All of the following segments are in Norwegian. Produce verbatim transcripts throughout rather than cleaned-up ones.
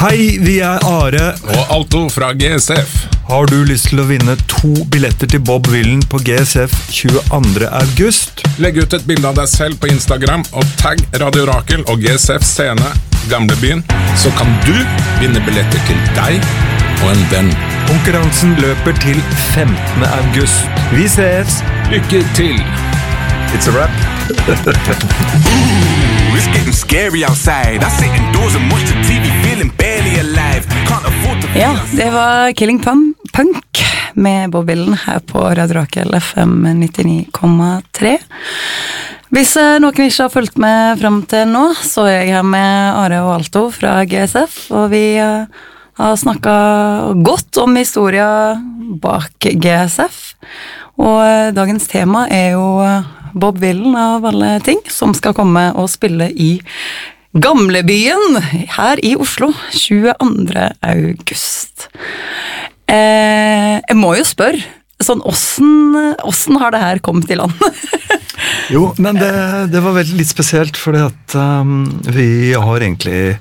Hei, vi er Are og Alto fra G S F. Har du lyst til å vinne to billetter til Bob Villen på G S F tjueandre august? Legg ut et bilde av deg selv på Instagram og tagg Radio Rakel og G S F Scene Gamlebyen, så kan du vinne billetter til deg og en venn. Konkurransen løper til femtende august. Vi ses! Lykke til! It's a wrap. Ooh, it's getting scary outside. I sit indoors and watch the T V feeling barely alive. Can't afford to feel Ja, det var Killing Pum- Punk med Bob Villen her på Radio Rakel F M nittini komma tre. Hvis eh, noen ikke har fulgt med frem til nå, så er jeg her med Are og Alto fra G S F, og vi eh, har snakket godt om historien bak G S F, og eh, dagens tema er jo eh, Bob Villen av alle ting, som skal komme og spille i Gamlebyen her i Oslo tjueandre august. Eh, jeg må jo spørre, sånn, hvordan, hvordan har det her kommet i land? Jo, men det, det var veldig litt spesielt, fordi at um, vi har egentlig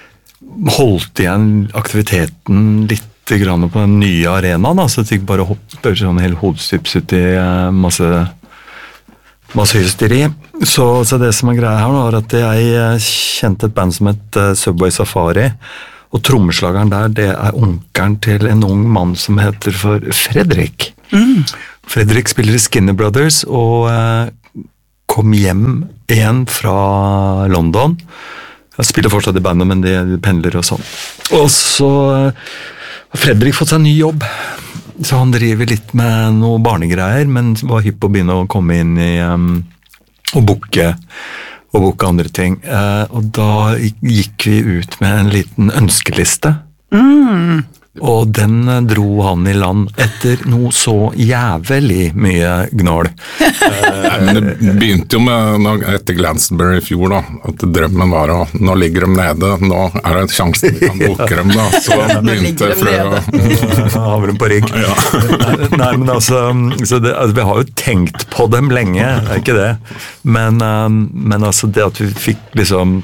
holdt igjen aktiviteten litt grann på den nye arenaen, så at vi ikke bare hopper sånn helt hodestyps ut i uh, masse masse hysteri. Så, så det som er greia her nå, er at jeg kjente et band som het uh, Subway Safari, og trommeslageren der, det er onkelen til en ung mann som heter for Fredrik. Mm. Fredrik spiller i Skinner Brothers, og uh, kom hjem igjen fra London. Jeg spiller fortsatt i bandet, men de, de pendler og sånn. Og så uh, har Fredrik fått seg en ny jobb. Så han driver litt med noe barnegreier, men var hypp på å begynne å komme inn i um, og booke og booke andre ting. Uh, og da gikk vi ut med en liten ønskeliste. Mm. Og den dro han i land etter noe så jævlig mye gnål. Nei, men det begynte jo med etter Glastonbury i fjor da, at drømmen var å, nå ligger de nede, nå er det et sjanse vi kan boke dem da, så begynte jeg å havre dem på rygg. Ja. Nei, men altså, så det, altså, vi har jo tenkt på dem lenge, er ikke det, men, um, men altså det at vi fikk liksom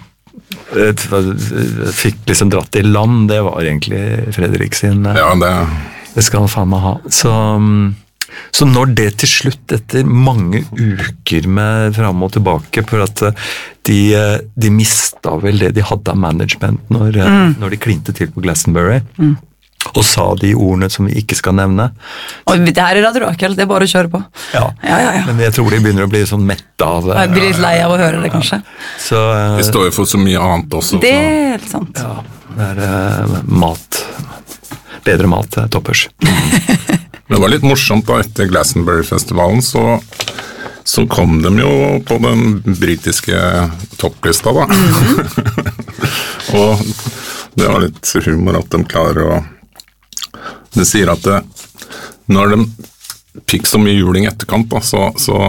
fikk liksom dratt i land, det var egentlig Fredrik sin. Ja, det... det skal han faen meg ha. Så, så når det til slutt, etter mange uker med frem og tilbake, for at de, de mistet vel det de hadde av management når, mm. når de klinte til på Glastonbury, mm. og sa de ordene som vi ikke skal nevne. Og det her er Radio Rakel, det er bare å kjøre på. Ja, ja, ja, ja. Men jeg tror de begynner å bli sånn mette av det. Jeg blir litt lei av å høre det, kanskje. Så, uh, det står jo for så mye annet også. Det er helt sant. Ja, det er uh, mat. Bedre mat, uh, toppers. Det var litt morsomt da, etter Glastonbury-festivalen, så, så kom de jo på den britiske topplista da. Mm-hmm. Og det var litt humor at de klarer å det sier at det, når de fikk så mye juling etterkant, da, så, så,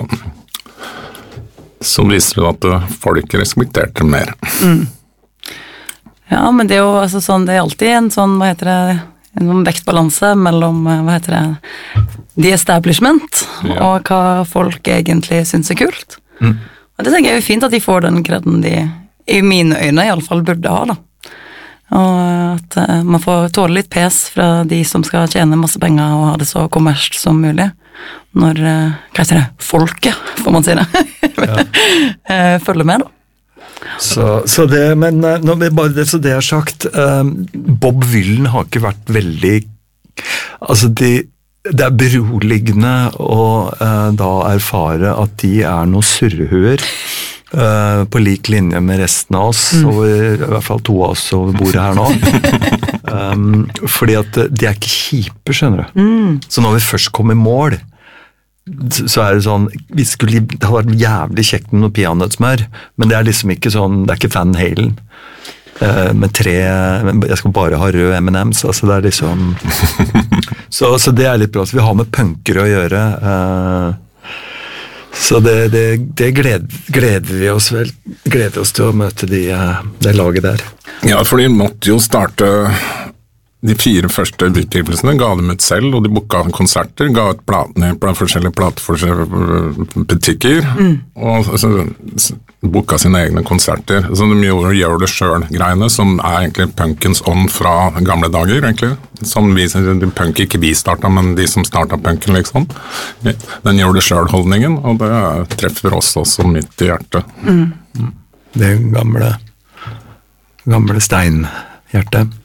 så viser det at folk respekterte mer. Mm. Ja, men det er jo altså, sånn, det er alltid en sånn, hva heter det, en vektbalanse mellom, hva heter det, the establishment, ja. Og hva folk egentlig synes er kult. Mm. Og det tenker jeg er jo fint at de får den kreden de, i mine øyne i alle fall, burde ha, da. Og at uh, man får tåle litt pes fra de som skal tjene masse penger og ha det så kommersielt som mulig når, uh, hva heter det, folket, får man si det, ja. følger med da. Så, så det, men når vi bare det, så det er sagt, um, Bob Villen har ikke vært veldig, altså de, det er beroligende å uh, da erfare at de er noen surrehuer, Uh, på lik linje med resten av oss, mm. og i hvert fall to av oss som bor her nå. um, fordi at de er ikke kjipe, skjønner du. Mm. Så når vi først kom i mål, så er det sånn, vi skulle, det hadde vært jævlig kjekt med noe peanøttsmør, men det er liksom ikke sånn, det er ikke Van Halen. Uh, med tre, jeg skal bare ha rød M and M's, altså det er liksom, så, så det er litt bra, så vi har med punkere å gjøre, uh, så det, det, det gleder, gleder vi oss vel, gleder oss til å møte de, det laget der. Ja, for de måtte jo starte de fire første utgivelsene ga dem ut selv, og de booka konserter, ga ut platene på forskjellige platebutikker, mm. og altså, booka sine egne konserter. Så de gjorde gjør det selv-greiene, som er egentlig punkens ånd fra gamle dager, egentlig. Som vi, punk ikke vi startet, men de som startet punken, liksom. Den gjør det selv-holdningen, og det treffer oss også midt i hjertet. Mm. Det gamle, gamle steinhjertet.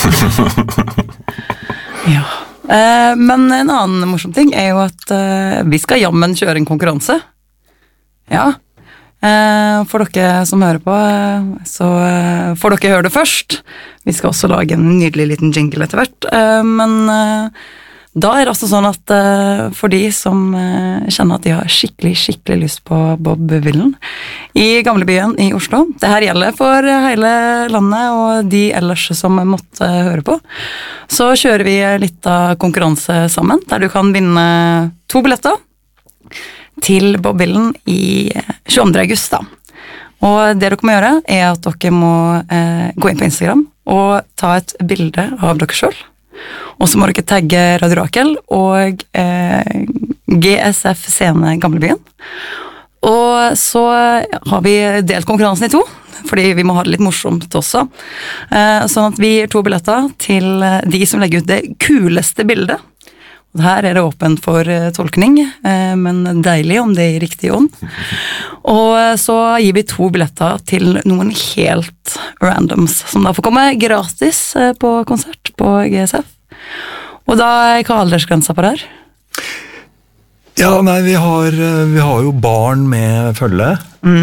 Ja, eh, men en annen morsom ting er jo at eh, vi skal jammen kjøre en konkurranse. Ja, eh, for dere som hører på, så eh, får dere høre det først. Vi skal også lage en nydelig liten jingle etter hvert, eh, men eh, da er det altså sånn at uh, for de som uh, kjenner at de har skikkelig, skikkelig lyst på Bob Villen i gamlebyen i Oslo, det her gjelder for hele landet og de ellers som måtte uh, høre på, så kjører vi litt av konkurranse sammen, der du kan vinne to billetter til Bob Villen i tjueandre august da. Og det dere må gjøre er at dere må uh, gå inn på Instagram og ta et bilde av dere selv. Og så må dere tagge Radio Rakel og eh, G S F Scene Gamlebyen. Og så har vi delt konkurransen i to, fordi vi må ha det litt morsomt også. Eh, sånn at vi gir to billetter til de som legger ut det kuleste bildet. Og her er det åpent for eh, tolkning, eh, men deilig om det er i riktig ånd. Og så gir vi to billetter til noen helt randoms, som da får komme gratis eh, på konsert på G S F. Og da er hva aldersgrensa på det her? Ja, nei, vi har, vi har jo barn med følge. Mm.